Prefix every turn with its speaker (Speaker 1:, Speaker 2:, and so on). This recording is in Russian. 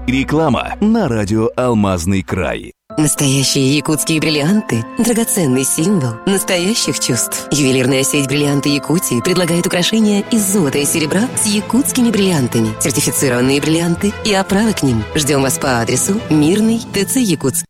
Speaker 1: Реклама на радио «Алмазный край».
Speaker 2: Настоящие якутские бриллианты – драгоценный символ настоящих чувств. Ювелирная сеть «Бриллианты Якутии» предлагает украшения из золота и серебра с якутскими бриллиантами, сертифицированные бриллианты и оправы к ним. Ждем вас по адресу Мирный, ТЦ Якутск.